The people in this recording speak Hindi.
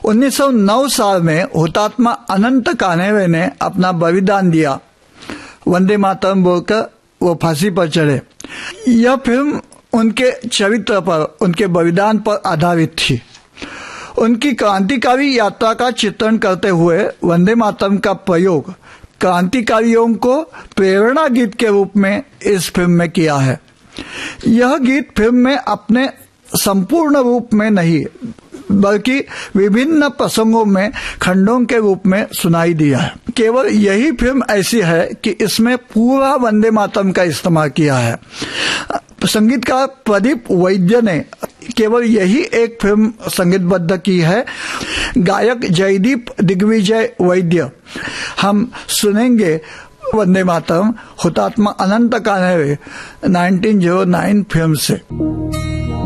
1909 साल में हुतात्मा अनंत कान्हेरे ने अपना बलिदान दिया, वंदे मातरम बोलकर वो फांसी पर चढ़े। यह फिल्म उनके चरित्र पर, उनके बलिदान पर आधारित थी। उनकी क्रांतिकारी यात्रा का चित्रण करते हुए वंदे मातरम का प्रयोग क्रांतिकारियों को प्रेरणा गीत के रूप में इस फिल्म में किया है। यह गीत फिल्म में अपने संपूर्ण रूप में नहीं बल्कि विभिन्न प्रसंगों में खंडों के रूप में सुनाई दिया है। केवल यही फिल्म ऐसी है कि इसमें पूरा वंदे मातरम का इस्तेमाल किया है। संगीतकार प्रदीप वैद्य ने केवल यही एक फिल्म संगीतबद्ध की है। गायक जयदीप दिग्विजय वैद्य। हम सुनेंगे वंदे मातरम हुतात्मा अनंत कान्हेरे 1909 फिल्म से।